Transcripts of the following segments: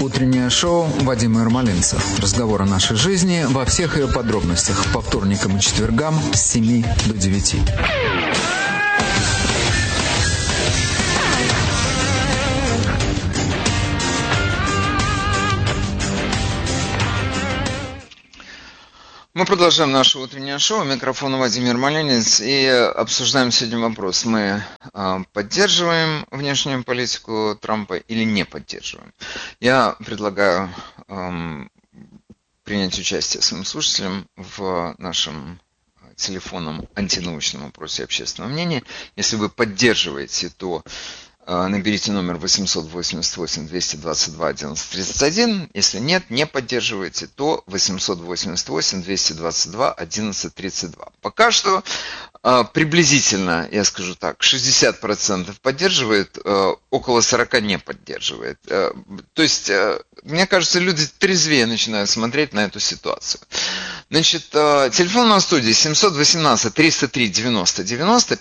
Утреннее шоу Вадима Ермолинца. Разговор о нашей жизни во всех ее подробностях. По вторникам и четвергам с 7 до 9. Мы продолжаем наше утреннее шоу. Микрофон Вадим Ермолинец. И обсуждаем сегодня вопрос. Мы поддерживаем внешнюю политику Трампа или не поддерживаем? Я предлагаю принять участие своим слушателям в нашем телефонном антинаучном опросе общественного мнения. Если вы поддерживаете, то наберите номер 888-222-1131. Если нет, не поддерживаете, то 888-222-1132. Пока что приблизительно, я скажу так, 60% поддерживает, около 40% не поддерживает. То есть, мне кажется, люди трезвее начинают смотреть на эту ситуацию. Значит, телефон на студии 718-303-90-90.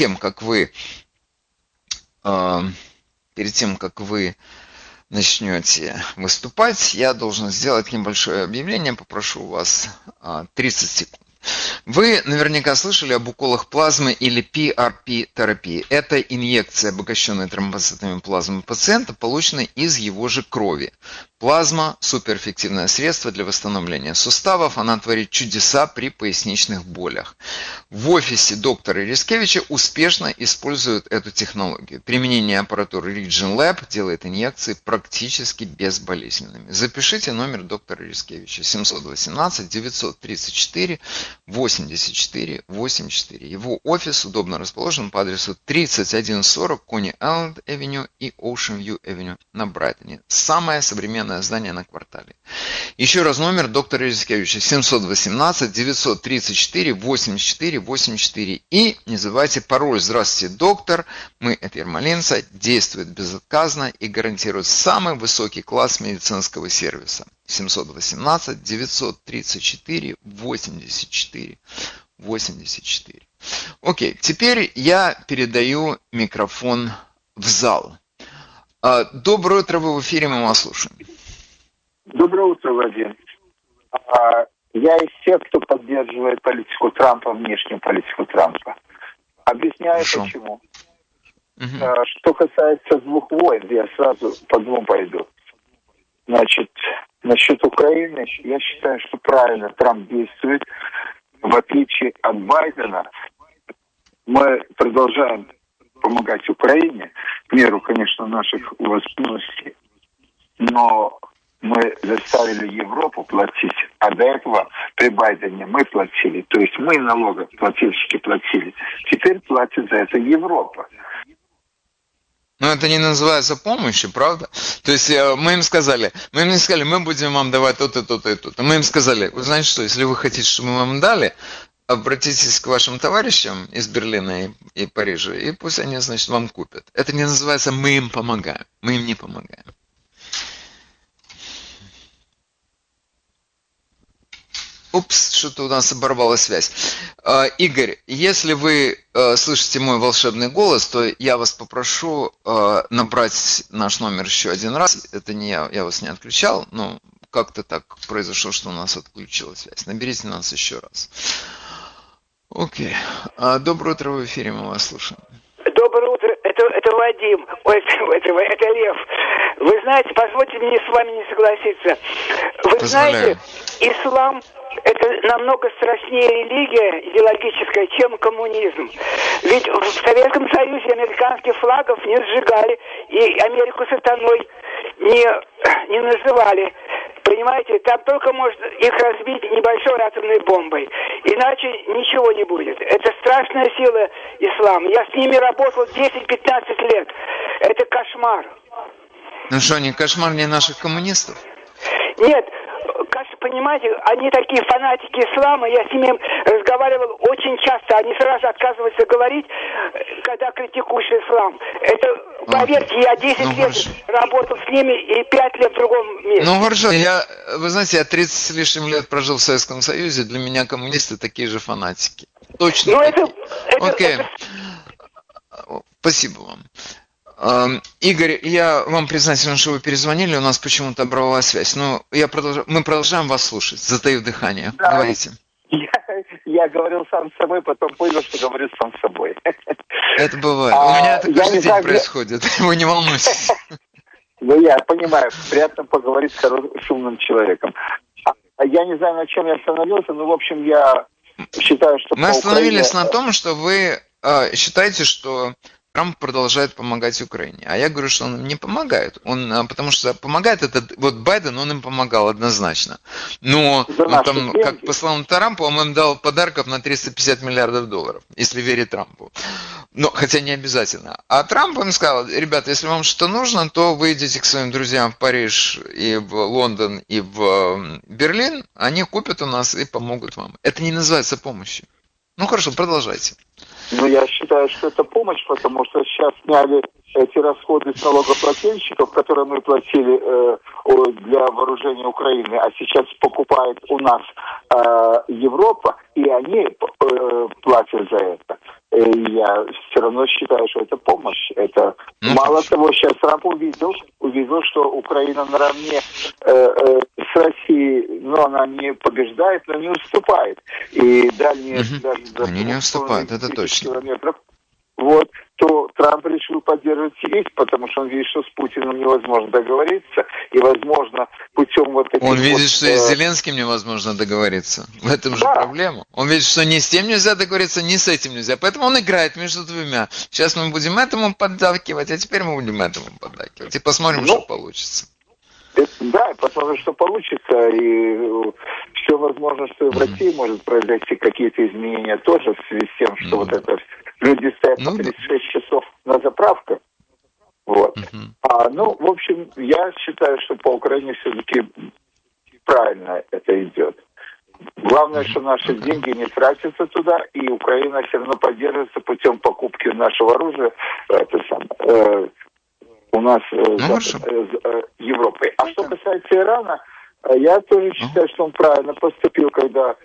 Перед тем, как вы начнете выступать, я должен сделать небольшое объявление. Попрошу вас 30 секунд. Вы наверняка слышали об уколах плазмы или PRP-терапии. Это инъекция, обогащенная тромбоцитами плазмы пациента, полученной из его же крови. Плазма – суперэффективное средство для восстановления суставов. Она творит чудеса при поясничных болях. В офисе доктора Ирискевича успешно используют эту технологию. Применение аппаратуры Region Lab делает инъекции практически безболезненными. Запишите номер доктора Ирискевича 718-934-84-84. Его офис удобно расположен по адресу 3140 Coney Island Avenue и Ocean View Avenue на Брайтоне. Самое современное здание на квартале. Еще раз номер доктора Ирискевича 718-934-84-84. И не забывайте пароль «Здравствуйте, доктор». Мы, это Ермолинца, действует безотказно и гарантирует самый высокий класс медицинского сервиса. 718-934-84-84. Окей, теперь я передаю микрофон в зал. Доброе утро, вы в эфире, мы вас слушаем. Доброе утро, Владимир. Я из тех, кто поддерживает политику Трампа, внешнюю политику Трампа. Объясняю, почему. Что касается двух войн, я сразу по двум пойду. Значит, насчет Украины, я считаю, что правильно Трамп действует. В отличие от Байдена, мы продолжаем помогать Украине, в меру, конечно, наших возможностей, но мы заставили Европу платить, а до этого при Байдене мы платили, то есть мы налогоплательщики платили, теперь платит за это Европа. Но это не называется помощью, правда? То есть мы им сказали, мы будем вам давать то-то, то-то и то-то. Мы им сказали, вы знаете что, если вы хотите, чтобы мы вам дали, обратитесь к вашим товарищам из Берлина и Парижа, и пусть они, значит, вам купят. Это не называется «мы им помогаем». Мы им не помогаем. Упс, что-то у нас оборвалась связь. Игорь, если вы слышите мой волшебный голос, то я вас попрошу набрать наш номер еще один раз. Это не я вас не отключал, но как-то так произошло, что у нас отключилась связь. Наберите нас еще раз. Окей. Доброе утро, в эфире, мы вас слушаем. Доброе утро, это Вадим, это Лев. Вы знаете, позвольте мне с вами не согласиться. Вы знаете, ислам это намного страшнее религия идеологическая, чем коммунизм. Ведь в Советском Союзе американских флагов не сжигали, и Америку сатаной не называли. Понимаете, там только может их разбить небольшой атомной бомбой. Иначе ничего не будет. Это страшная сила ислама. Я с ними работал 10-15 лет. Это кошмар. Ну что, не кошмар не наших коммунистов? Нет, понимаете, они такие фанатики ислама, я с ними разговаривал очень часто, они сразу отказываются говорить, когда критикуешь ислам. Это, поверьте, я 10 лет работал с ними и 5 лет в другом месте. Ну хорошо, вы знаете, я 30 с лишним лет прожил в Советском Союзе, для меня коммунисты такие же фанатики. Точно такие. Окей. Спасибо вам. Игорь, я вам признателен, что вы перезвонили, у нас почему-то оборвалась связь. Но мы продолжаем вас слушать, затаив дыхание. Да. Говорите. Я говорил сам с собой, потом понял, что говорю сам с собой. Это бывает. У меня это каждый день происходит. Вы не волнуйтесь. Ну, я понимаю, приятно поговорить с умным человеком. Я не знаю, на чем я остановился, но, в общем, я считаю, что... Мы остановились на том, что вы считаете, что Трамп продолжает помогать Украине. А я говорю, что он им не помогает. Потому что помогает вот Байден, он им помогал однозначно. Но там, как по словам Трампа, он им дал подарков на 350 миллиардов долларов, если верить Трампу. Но, хотя не обязательно. А Трамп им сказал: ребята, если вам что-то нужно, то вы идите к своим друзьям в Париж и в Лондон и в Берлин, они купят у нас и помогут вам. Это не называется помощью. Ну хорошо, продолжайте. Ну, я считаю, что это помощь, потому что сейчас сняли эти расходы с налогоплательщиков, которые мы платили для вооружения Украины, а сейчас покупает у нас Европа, и они платят за это. И я все равно считаю, что это помощь. Это мало того, сейчас Трамп увидел, что Украина наравне с Россией, но она не побеждает, но не уступает. И дальние даже они не уступают, это точно. Километров, вот, то Трамп решил поддерживать их, потому что он видит, что с Путиным невозможно договориться, и, возможно, путем вот этих... Он видит, что и с Зеленским невозможно договориться. В этом же проблема. Он видит, что ни с тем нельзя договориться, ни с этим нельзя. Поэтому он играет между двумя. Сейчас мы будем этому поддакивать, а теперь мы будем этому поддакивать. И посмотрим, что получится. Да, посмотрим, что получится, и все возможно, что и в России может произойти какие-то изменения тоже в связи с тем, что вот это люди стоят по 36 часов на заправках. Вот. В общем, я считаю, что по Украине все-таки правильно это идет. Главное, что наши деньги не тратятся туда, и Украина все равно поддерживается путем покупки нашего оружия. У нас Европой. А что касается Ирана, я тоже считаю, что он правильно поступил, когда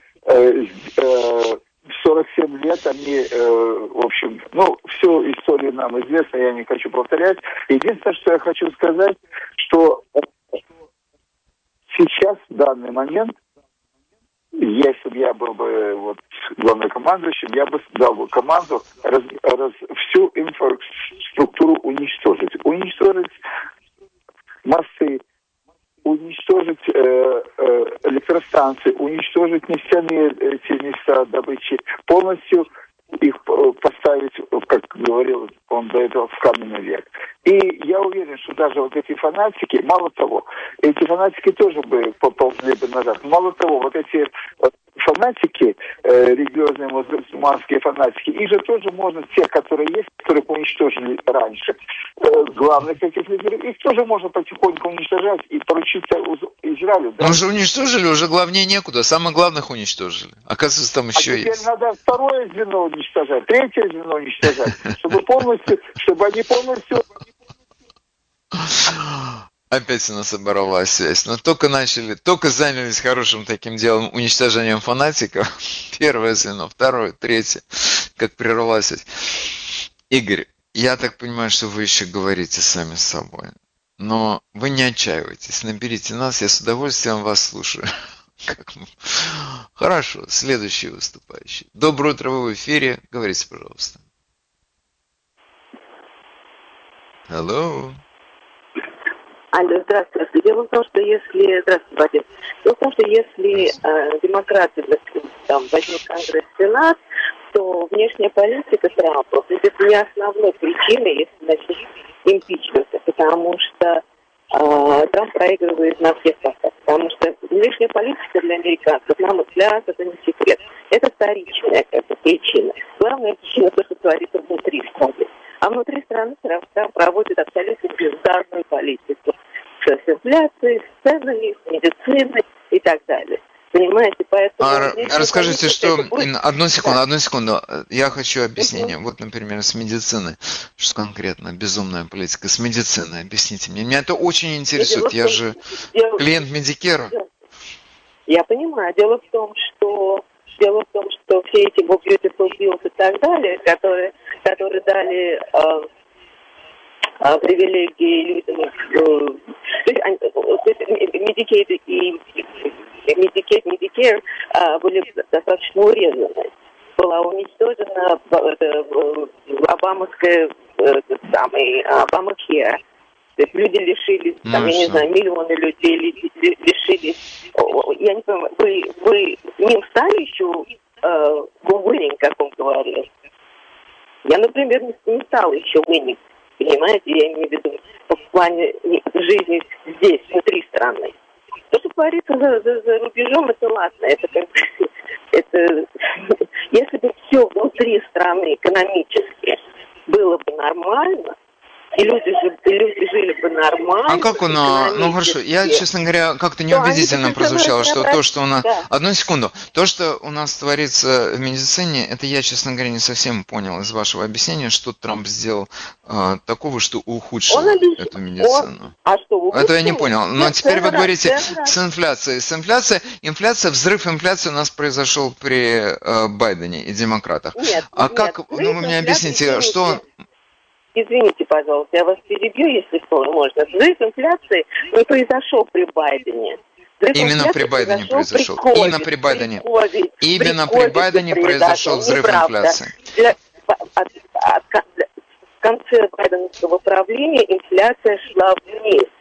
47 лет они, в общем, всю историю нам известна, я не хочу повторять. Единственное, что я хочу сказать, что сейчас, в данный момент, если бы я был бы главнокомандующим, я бы дал бы команду всю инфраструктуру уничтожить. Уничтожить мосты, уничтожить электростанции, уничтожить нефтяные эти места добычи, полностью их поставить, как говорил он до этого, в каменный век. И я уверен, что даже вот эти фанатики, мало того, эти фанатики тоже бы поползли бы назад. Мало того, вот эти фанатики, религиозные мусульманские фанатики, их же тоже можно, те, которые есть, которых уничтожили раньше, главных этих лидеров, их тоже можно потихоньку уничтожать и поручиться Израилю. Да? Мы уже уничтожили, уже главнее некуда, самых главных уничтожили. Оказывается, там еще есть. Теперь надо второе звено уничтожать, третье звено уничтожать, чтобы они полностью... Опять у нас оборвалась связь. Но только занялись хорошим таким делом, уничтожением фанатиков. Первое звено, второе, третье. Как прервалась связь. Игорь, я так понимаю, что вы еще говорите сами с собой. Но вы не отчаивайтесь, наберите нас, я с удовольствием вас слушаю. Хорошо, следующий выступающий. Доброе утро, вы в эфире. Говорите, пожалуйста. Алло. Алло, здравствуйте. Дело в том, что если... Здравствуйте, Вадим. Дело в том, что если демократы возьмут Конгресс, Сенат, то внешняя политика Трампа будет не основной причиной, если начать импичмента, потому что Трамп проигрывает на всех постах. Потому что внешняя политика для американцев, на мой взгляд, это не секрет. Это вторичная причина. Главная причина то, что творится внутри страны. А внутри страны Трамп проводит абсолютно бездарную политику. С инфляцией, с ценами, с медициной и так далее. Понимаете, поэтому... Расскажите, что... Одну секунду. Я хочу объяснение. Вот, например, с медициной. Что конкретно? Безумная политика. С медициной. Объясните мне. Меня это очень интересует. Я же клиент Медикера. Я понимаю. Дело в том, что все эти beautiful bills и так далее, которые дали привилегии людям. То есть Medicaid и Medicare были достаточно урезаны. Была уничтожена обамовская Obamacare. То есть люди лишились, там, я не знаю, миллионы людей лишились. Я не понимаю, вы не стали еще winning, как он говорил? Я, например, не стала еще winning, понимаете? Я имею в виду в плане жизни здесь, внутри страны. То, что творится за рубежом, это ладно. Это если бы все внутри страны экономически было бы нормально, и люди жили бы нормально. А как у нас? Ну хорошо, я, честно говоря, как-то неубедительно прозвучало, что то, что у нас... Да. Одну секунду. То, что у нас творится в медицине, это я, честно говоря, не совсем понял из вашего объяснения, что Трамп сделал такого, что ухудшил эту медицину. Это я не понял. Но теперь вы говорите с инфляцией. Инфляция, взрыв инфляции у нас произошел при Байдене и демократах. Как, вы мне объясните, что... Извините, пожалуйста, я вас перебью, если можно. Взрыв инфляции не произошел при Байдене. Именно при Байдене произошел. Именно при Байдене. При Байдене произошел взрыв инфляции. В конце байденовского правления инфляция шла вниз.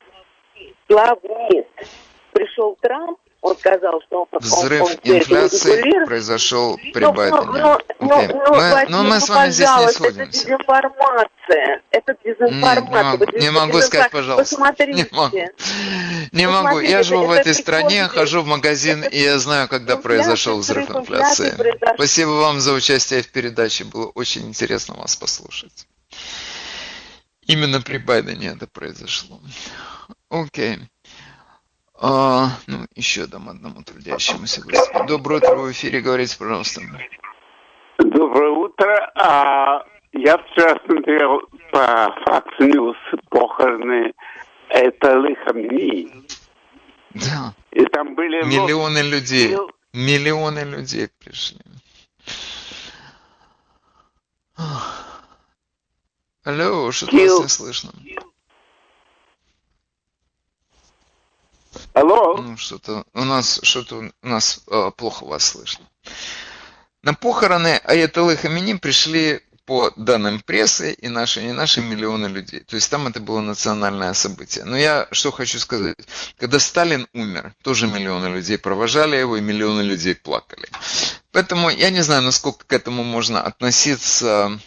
Пришел Трамп, он сказал, что взрыв инфляции произошел при Байдене. Но мы с вами здесь не сходимся. Это дезинформация. Не могу сказать, пожалуйста. Не могу. Я живу в этой стране, хожу в магазин, и я знаю, когда произошел взрыв инфляции. Спасибо вам за участие в передаче. Было очень интересно вас послушать. Именно при Байдене это произошло. Окей. Еще дам одному трудящемуся выступить. Доброе утро, в эфире, говорите, пожалуйста. Доброе утро. Я вчера смотрел по Fox News похороны Аятоллы Хаминеи. Да. И там были... Миллионы людей пришли. Алло, что-то вас не слышно. Алло? Что-то у нас плохо вас слышно. На похороны Аятоллы Хаминеи пришли, по данным прессы, и наши миллионы людей. То есть там это было национальное событие. Но я что хочу сказать. Когда Сталин умер, тоже миллионы людей провожали его, и миллионы людей плакали. Поэтому я не знаю, насколько к этому можно относиться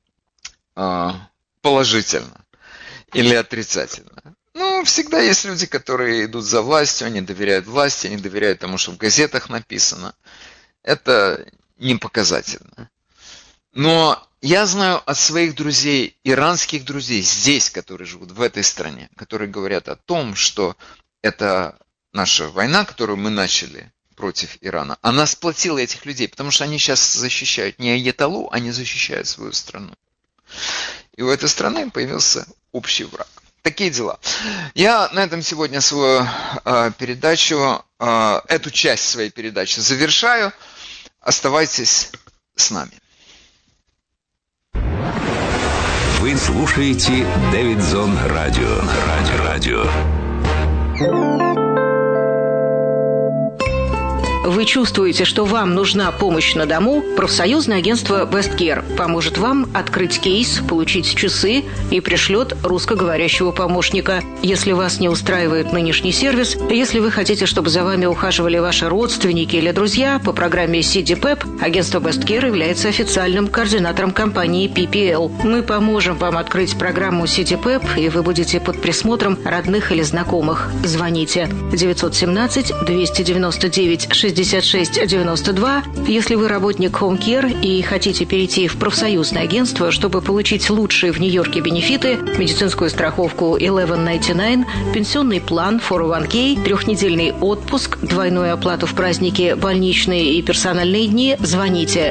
положительно или отрицательно. Всегда есть люди, которые идут за властью, они доверяют власти, они доверяют тому, что в газетах написано. Это не показательно. Но я знаю от своих друзей, иранских друзей здесь, которые живут в этой стране, которые говорят о том, что это наша война, которую мы начали против Ирана, она сплотила этих людей, потому что они сейчас защищают не Аятоллу, они защищают свою страну. И у этой страны появился общий враг. Такие дела. Я на этом сегодня свою передачу, эту часть своей передачи завершаю. Оставайтесь с нами. Вы слушаете Дэвидсон Радио. Вы чувствуете, что вам нужна помощь на дому? Профсоюзное агентство Westcare поможет вам открыть кейс, получить часы и пришлет русскоговорящего помощника. Если вас не устраивает нынешний сервис, если вы хотите, чтобы за вами ухаживали ваши родственники или друзья, по программе CDPEP агентство Westcare является официальным координатором компании PPL. Мы поможем вам открыть программу CDPEP, и вы будете под присмотром родных или знакомых. Звоните 917-299-6692. Если вы работник Home Care и хотите перейти в профсоюзное агентство, чтобы получить лучшие в Нью-Йорке бенефиты, медицинскую страховку 1199, пенсионный план 401k, 3-недельный отпуск, двойную оплату в праздники, больничные и персональные дни, звоните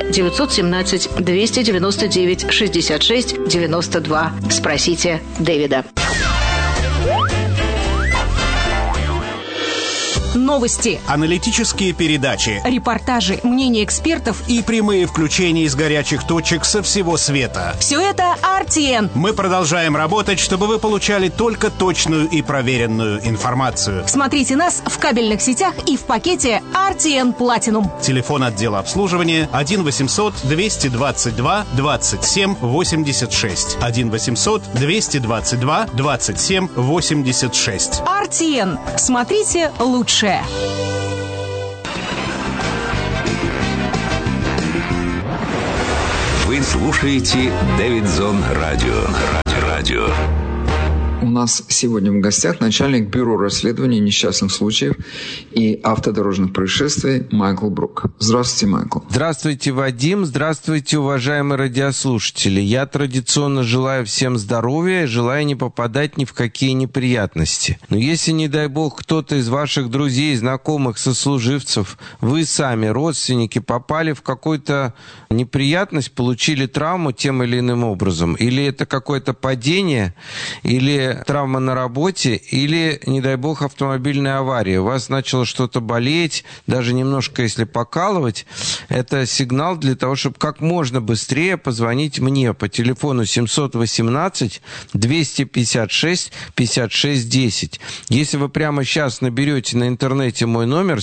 917-299-6692. Спросите Дэвида. новости, аналитические передачи, репортажи, мнения экспертов и прямые включения из горячих точек со всего света. Все это RTN. Мы продолжаем работать, чтобы вы получали только точную и проверенную информацию. Смотрите нас в кабельных сетях и в пакете RTN Platinum. Телефон отдела обслуживания 1 800 222 27 86. 1 800 222 27 86. RTN. Смотрите лучшее. Вы слушаете Дэвидзон Радио. У нас сегодня в гостях начальник бюро расследований несчастных случаев и автодорожных происшествий Майкл Брук. Здравствуйте, Майкл. Здравствуйте, Вадим. Здравствуйте, уважаемые радиослушатели. Я традиционно желаю всем здоровья и желаю не попадать ни в какие неприятности. Но если, не дай бог, кто-то из ваших друзей, знакомых, сослуживцев, вы сами, родственники, попали в какую-то неприятность, получили травму тем или иным образом, или это какое-то падение, или травма на работе, или, не дай бог, автомобильная авария. У вас начало что-то болеть, даже немножко, если покалывать, это сигнал для того, чтобы как можно быстрее позвонить мне по телефону 718-256-56-10. Если вы прямо сейчас наберете на интернете мой номер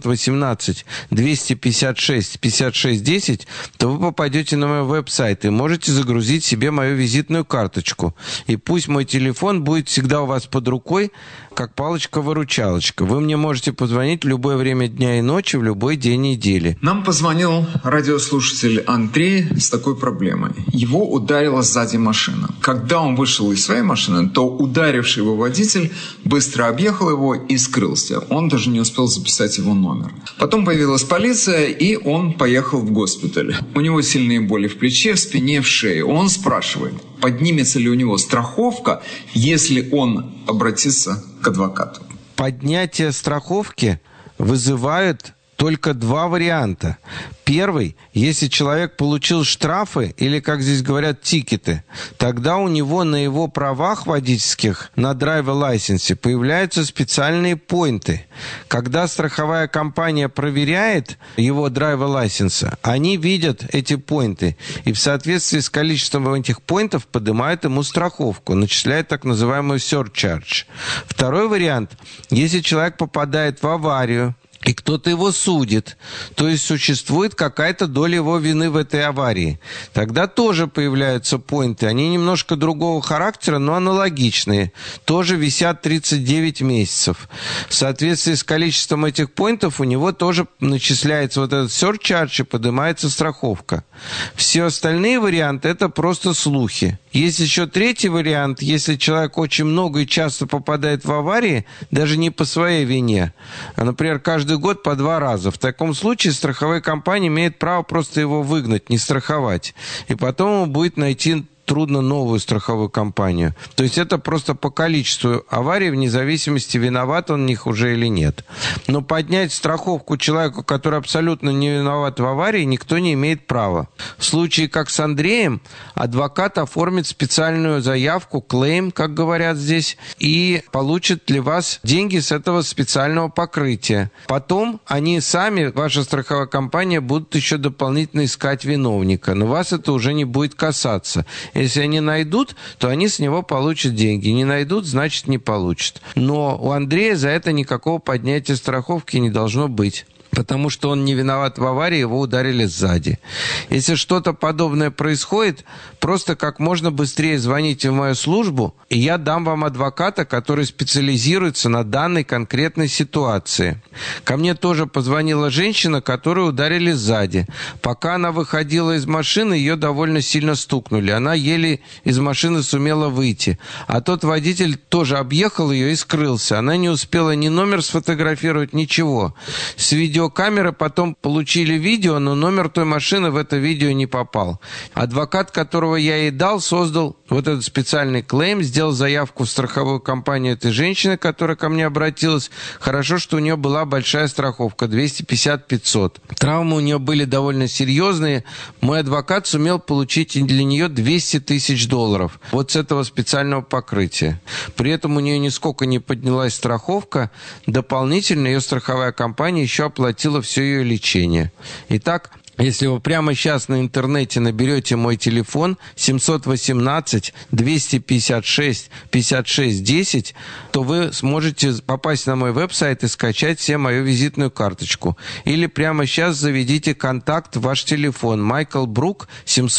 718-256-56-10, то вы попадете на мой веб-сайт и можете загрузить себе мою визитную карточку. И пусть мой телефон будет всегда у вас под рукой, как палочка-выручалочка. Вы мне можете позвонить в любое время дня и ночи, в любой день недели. Нам позвонил радиослушатель Андрей с такой проблемой. Его ударила сзади машина. Когда он вышел из своей машины, то ударивший его водитель быстро объехал его и скрылся. Он даже не успел записать его номер. Потом появилась полиция, и он поехал в госпиталь. У него сильные боли в плече, в спине, в шее. Он спрашивает, поднимется ли у него страховка, если он обратится к адвокату. Поднятие страховки вызывает только два варианта. Первый, если человек получил штрафы или, как здесь говорят, тикеты, тогда у него на его правах водительских, на драйвер-лайсенсе, появляются специальные поинты. Когда страховая компания проверяет его драйвер-лайсенса, они видят эти поинты и в соответствии с количеством этих поинтов поднимают ему страховку, начисляют так называемую surcharge. Второй вариант, если человек попадает в аварию, и кто-то его судит, то есть существует какая-то доля его вины в этой аварии. Тогда тоже появляются поинты. Они немножко другого характера, но аналогичные. Тоже висят 39 месяцев. В соответствии с количеством этих поинтов у него тоже начисляется вот этот surcharge и поднимается страховка. Все остальные варианты – это просто слухи. Есть еще третий вариант, если человек очень много и часто попадает в аварии, даже не по своей вине, а, например, каждый год по 2 раза. В таком случае страховая компания имеет право просто его выгнать, не страховать. И потом ему будет найти трудно новую страховую компанию. То есть это просто по количеству аварий, вне зависимости, виноват он в них уже или нет. Но поднять страховку человеку, который абсолютно не виноват в аварии, никто не имеет права. В случае, как с Андреем, адвокат оформит специальную заявку, клейм, как говорят здесь, и получит для вас деньги с этого специального покрытия. Потом они сами, ваша страховая компания, будут еще дополнительно искать виновника. Но вас это уже не будет касаться. Если они найдут, то они с него получат деньги. Не найдут, значит, не получат. Но у Андрея за это никакого поднятия страховки не должно быть. Потому что он не виноват в аварии, его ударили сзади. Если что-то подобное происходит, просто как можно быстрее звоните в мою службу, и я дам вам адвоката, который специализируется на данной конкретной ситуации. Ко мне тоже позвонила женщина, которую ударили сзади. Пока она выходила из машины, ее довольно сильно стукнули. Она еле из машины сумела выйти. А тот водитель тоже объехал ее и скрылся. Она не успела ни номер сфотографировать, ничего. С видеокамеры видеокамеры потом получили видео, но номер той машины в это видео не попал. Адвокат, которого я ей дал, создал вот этот специальный клейм, сделал заявку в страховую компанию этой женщины, которая ко мне обратилась. Хорошо, что у нее была большая страховка, 250-500. Травмы у нее были довольно серьезные. Мой адвокат сумел получить для нее $200 000 вот с этого специального покрытия. При этом у нее нисколько не поднялась страховка. Дополнительно ее страховая компания еще оплатила все ее лечение. Итак, если вы прямо сейчас на интернете наберете мой телефон 718-256-56-10, то вы сможете попасть на мой веб-сайт и скачать себе мою визитную карточку. Или прямо сейчас заведите контакт в ваш телефон. Майкл Брук,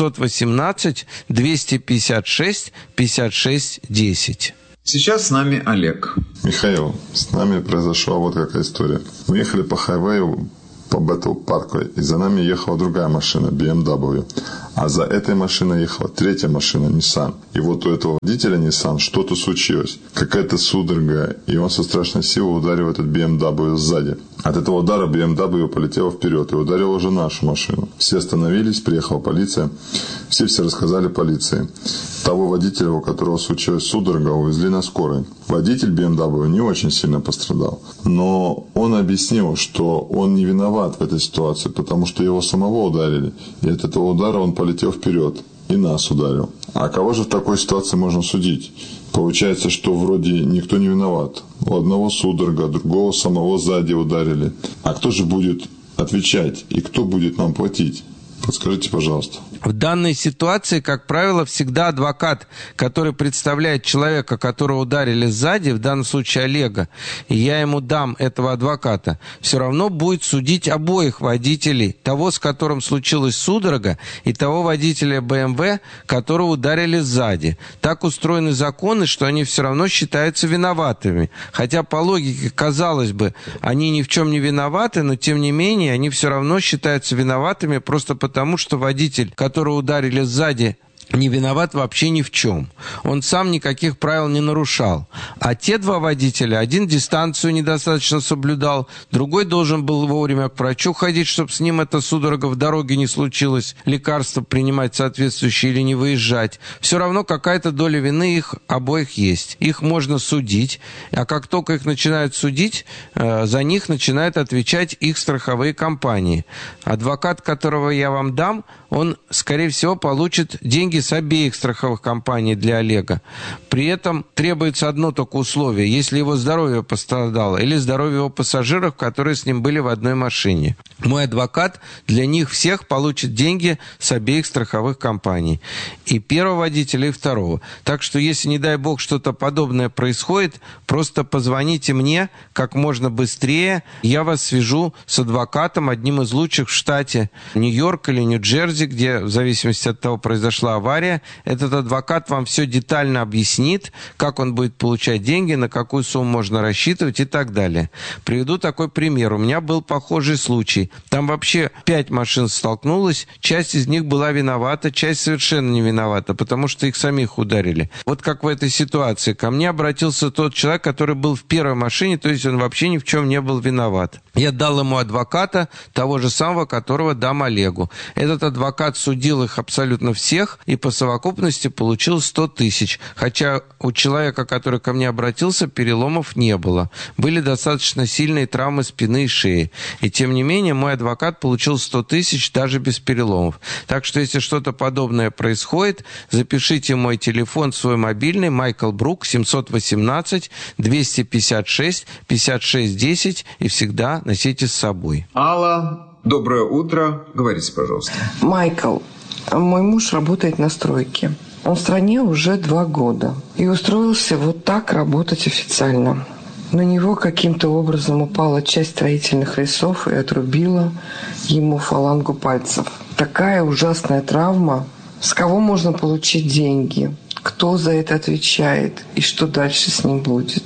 718-256-56-10. Сейчас с нами Олег. Михаил, с нами произошла вот какая история. Мы ехали по хайвею, по Бэтл-парку, и за нами ехала другая машина, BMW. А за этой машиной ехала третья машина, Nissan. И вот у этого водителя Nissan что-то случилось. Какая-то судорога, и он со страшной силой ударил этот BMW сзади. От этого удара BMW полетела вперед и ударила уже нашу машину. Все остановились, приехала полиция. Все рассказали полиции. Того водителя, у которого случилась судорога, увезли на скорой. Водитель BMW не очень сильно пострадал. Но он объяснил, что он не виноват в этой ситуации, потому что его самого ударили. И от этого удара он полетел вперед и нас ударил. А кого же в такой ситуации можно судить? Получается, что вроде никто не виноват. У одного судорога, другого самого сзади ударили. А кто же будет отвечать и кто будет нам платить? Подскажите, пожалуйста. В данной ситуации, как правило, всегда адвокат, который представляет человека, которого ударили сзади, в данном случае Олега, и я ему дам этого адвоката, все равно будет судить обоих водителей, того, с которым случилась судорога, и того водителя БМВ, которого ударили сзади. Так устроены законы, что они все равно считаются виноватыми. Хотя по логике, казалось бы, они ни в чем не виноваты, но тем не менее они все равно считаются виноватыми просто потому, что водитель, которого ударили сзади, не виноват вообще ни в чем. Он сам никаких правил не нарушал. А те два водителя, один дистанцию недостаточно соблюдал, другой должен был вовремя к врачу ходить, чтобы с ним эта судорога в дороге не случилось, лекарства принимать соответствующие или не выезжать. Все равно какая-то доля вины их обоих есть. Их можно судить, а как только их начинают судить, за них начинают отвечать их страховые компании. Адвокат, которого я вам дам, он, скорее всего, получит деньги с обеих страховых компаний для Олега. При этом требуется одно только условие, если его здоровье пострадало или здоровье его пассажиров, которые с ним были в одной машине. Мой адвокат для них всех получит деньги с обеих страховых компаний. И первого водителя, и второго. Так что, если, не дай бог, что-то подобное происходит, просто позвоните мне как можно быстрее. Я вас свяжу с адвокатом, одним из лучших в штате Нью-Йорк или Нью-Джерси, где, в зависимости от того, произошла авария, этот адвокат вам все детально объяснит, как он будет получать деньги, на какую сумму можно рассчитывать и так далее. Приведу такой пример. У меня был похожий случай. Там вообще 5 машин столкнулось, часть из них была виновата, часть совершенно не виновата, потому что их самих ударили. Вот как в этой ситуации. Ко мне обратился тот человек, который был в первой машине, то есть он вообще ни в чем не был виноват. Я дал ему адвоката, того же самого, которого дам Олегу. Этот адвокат судил их абсолютно всех и по совокупности получил 100 000. Хотя у человека, который ко мне обратился, переломов не было. Были достаточно сильные травмы спины и шеи. И тем не менее, мой адвокат получил 100 000 даже без переломов. Так что, если что-то подобное происходит, запишите мой телефон, свой мобильный, Майкл Брук, 718-256-56-10, и всегда носите с собой. Алла, доброе утро. Говорите, пожалуйста. Майкл, мой муж работает на стройке. Он в стране уже 2 года. И устроился вот так работать официально. На него каким-то образом упала часть строительных лесов и отрубила ему фалангу пальцев. Такая ужасная травма. С кого можно получить деньги? Кто за это отвечает? И что дальше с ним будет?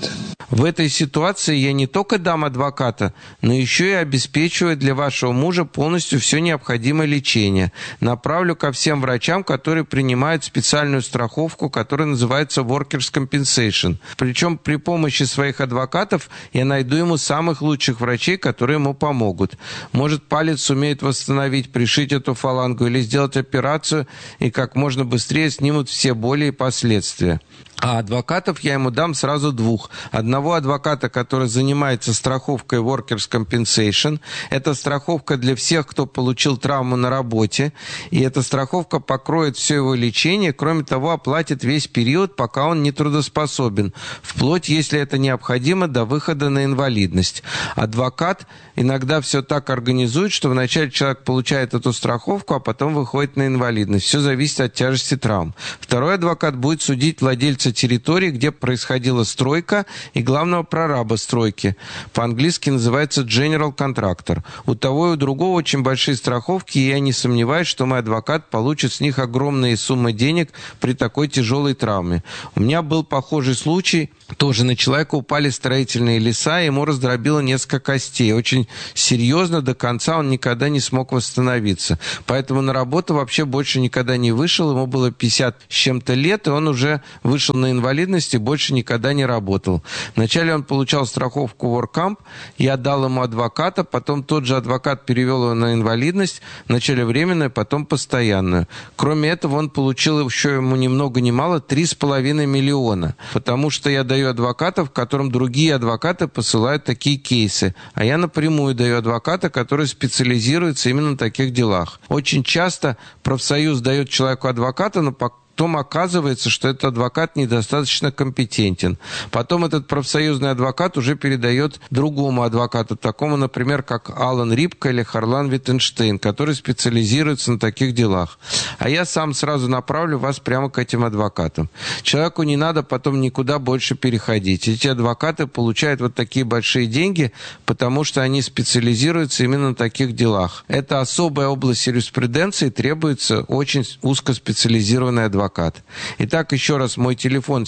В этой ситуации я не только дам адвоката, но еще и обеспечиваю для вашего мужа полностью все необходимое лечение. Направлю ко всем врачам, которые принимают специальную страховку, которая называется Workers' Compensation. Причем при помощи своих адвокатов я найду ему самых лучших врачей, которые ему помогут. Может, палец сумеет восстановить, пришить эту фалангу или сделать операцию, и как можно быстрее снимут все боли и последствия. А адвокатов я ему дам сразу двух. Одного адвоката, который занимается страховкой Workers' Compensation. Это страховка для всех, кто получил травму на работе. И эта страховка покроет все его лечение. Кроме того, оплатит весь период, пока он не трудоспособен. Вплоть, если это необходимо, до выхода на инвалидность. Адвокат иногда все так организует, что вначале человек получает эту страховку, а потом выходит на инвалидность. Все зависит от тяжести травм. Второй адвокат будет судить владельца территории, где происходила стройка, и главного прораба стройки. По-английски называется General Contractor. У того и у другого очень большие страховки, и я не сомневаюсь, что мой адвокат получит с них огромные суммы денег при такой тяжелой травме. У меня был похожий случай. Тоже на человека упали строительные леса, и ему раздробило несколько костей. Очень серьезно, до конца он никогда не смог восстановиться. Поэтому на работу вообще больше никогда не вышел. Ему было 50 с чем-то лет, и он уже вышел на инвалидность и больше никогда не работал. Вначале он получал страховку WorkComp, я дал ему адвоката, потом тот же адвокат перевел его на инвалидность, вначале временную, потом постоянную. Кроме этого, он получил еще ему ни много ни мало 3,5 миллиона, потому что я даю адвокатов, которым другие адвокаты посылают такие кейсы, а я напрямую даю адвоката, который специализируется именно на таких делах. Очень часто профсоюз дает человеку адвоката, но потом оказывается, что этот адвокат недостаточно компетентен. Потом этот профсоюзный адвокат уже передает другому адвокату, такому, например, как Алан Рипка или Харлан Виттенштейн, который специализируется на таких делах. А я сам сразу направлю вас прямо к этим адвокатам. Человеку не надо потом никуда больше переходить. Эти адвокаты получают вот такие большие деньги, потому что они специализируются именно на таких делах. Это особая область юриспруденции, требуется очень узкоспециализированный адвокат. Итак, еще раз, мой телефон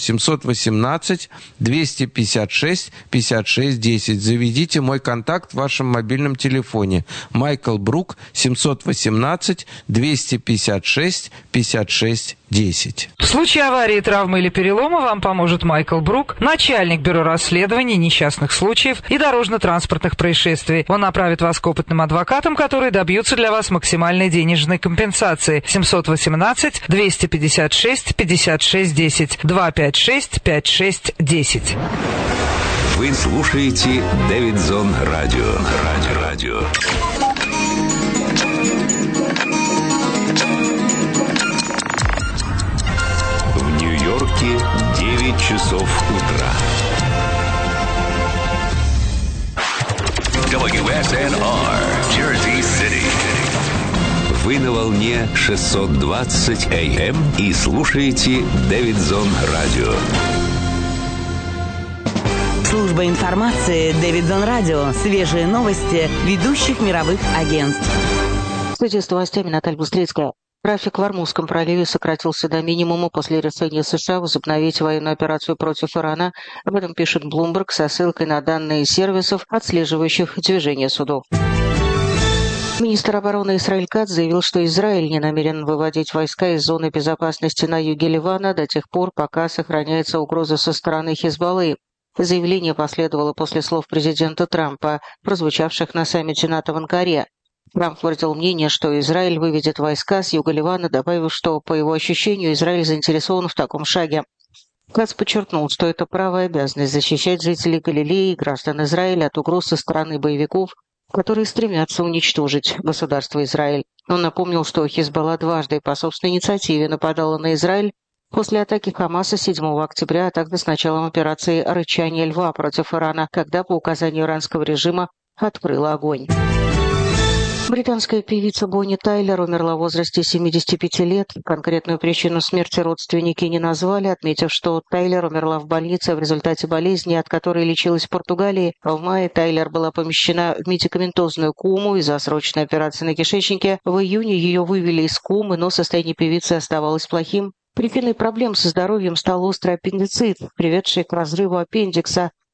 718-256-56-10. Заведите мой контакт в вашем мобильном телефоне. Майкл Брук, 718-256-56-10. В случае аварии, травмы или перелома вам поможет Майкл Брук, начальник бюро расследований несчастных случаев и дорожно-транспортных происшествий. Он направит вас к опытным адвокатам, которые добьются для вас максимальной денежной компенсации. 718-256-56-10. 256-56-10. Вы слушаете Дэвидзон Радио. Радио. В Нью-Йорке 9 часов утра. WSNR, Jersey City. Вы на волне 620 АМ и слушаете Дэвидзон Радио. Служба информации Дэвидзон Радио. Свежие новости ведущих мировых агентств. В студии с новостями Наталья Бустрицкая. Трафик в Ормузском проливе сократился до минимума после решения США возобновить военную операцию против Ирана. Об этом пишет Bloomberg со ссылкой на данные сервисов, отслеживающих движение судов. Министр обороны Исраэль Кац заявил, что Израиль не намерен выводить войска из зоны безопасности на юге Ливана до тех пор, пока сохраняется угроза со стороны Хизбаллы. Заявление последовало после слов президента Трампа, прозвучавших на саммите НАТО в Анкаре. Трамп выразил мнение, что Израиль выведет войска с юга Ливана, добавив, что, по его ощущению, Израиль заинтересован в таком шаге. Кац подчеркнул, что это право и обязанность защищать жителей Галилеи и граждан Израиля от угроз со стороны боевиков, которые стремятся уничтожить государство Израиль. Он напомнил, что Хизбалла дважды по собственной инициативе нападала на Израиль после атаки Хамаса 7 октября, а также с началом операции «Рычание льва» против Ирана, когда по указанию иранского режима открыла огонь. Британская певица Бонни Тайлер умерла в возрасте 75 лет. Конкретную причину смерти родственники не назвали, отметив, что Тайлер умерла в больнице в результате болезни, от которой лечилась в Португалии. В мае Тайлер была помещена в медикаментозную кому из-за срочной операции на кишечнике. В июне ее вывели из комы, но состояние певицы оставалось плохим. Причиной проблем со здоровьем стал острый аппендицит, приведший к разрыву аппендикса.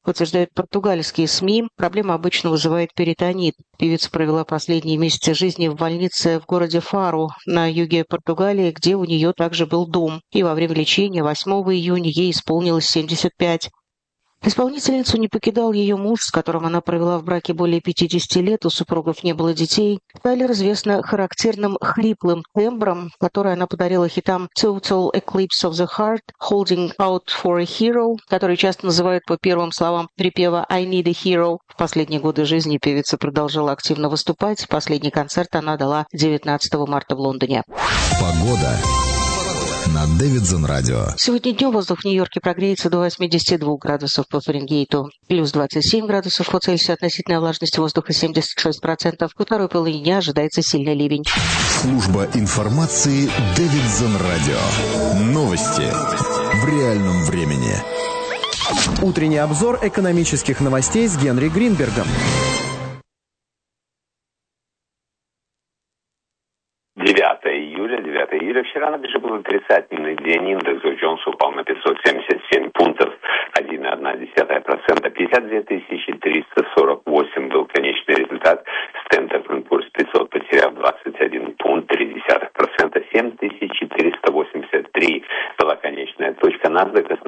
Утверждают португальские СМИ, проблема обычно вызывает перитонит. Певица провела последние месяцы жизни в больнице в городе Фару на юге Португалии, где у нее также был дом. И во время лечения 8 июня ей исполнилось 75. Исполнительницу не покидал ее муж, с которым она провела в браке более 50 лет, у супругов не было детей. Тайлер известна характерным хриплым тембром, который она подарила хитам «Total Eclipse of the Heart», «Holding Out for a Hero», который часто называют по первым словам припева «I Need a Hero». В последние годы жизни певица продолжала активно выступать. Последний концерт она дала 19 марта в Лондоне. Погода на Дэвидсон Радио. Сегодня днем воздух в Нью-Йорке прогреется до 82 градусов по Фаренгейту, плюс 27 градусов по Цельсию, относительная влажность воздуха 76%. Во второй половине дня ожидается сильный ливень. Служба информации Дэвидсон Радио. Новости в реальном времени. Утренний обзор экономических новостей с Генри Гринбергом. 9 июля. Вчера на бирже был отрицательный день. Индекс Джонса упал на 577 пунктов, 1,1%. 52 348 был конечный результат. Standard & Poor's 500 потерял 21 пункт, 0,3%. 7483 была конечная точка. NASDAQ